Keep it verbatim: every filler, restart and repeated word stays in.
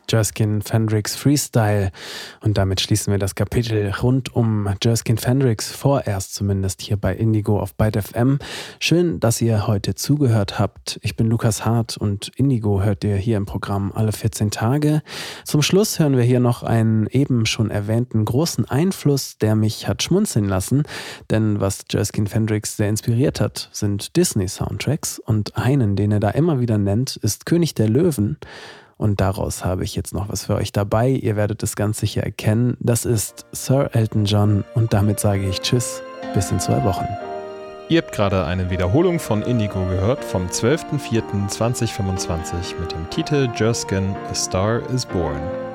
Jerskin Fendrix Freestyle. Und damit schließen wir das Kapitel rund um Jerskin Fendrix, vorerst zumindest hier bei Indigo auf Byte F M. Schön, dass ihr heute zugehört habt. Ich bin Lukas Hart und Indigo hört ihr hier im Programm alle vierzehn Tage. Zum Schluss hören wir hier noch einen eben schon erwähnten großen Einfluss, der mich hat schmunzeln lassen. Denn was Jerskin Fendrix sehr inspiriert hat, sind Disney-Soundtracks. Und einen, den er da immer wieder nennt, ist König der Löwen. Und daraus habe ich jetzt noch was für euch dabei. Ihr werdet es ganz sicher erkennen. Das ist Sir Elton John. Und damit sage ich Tschüss, bis in zwei Wochen. Ihr habt gerade eine Wiederholung von Indigo gehört vom zwölfter vierter zweitausendfünfundzwanzig mit dem Titel Jerskin, A Star is Born.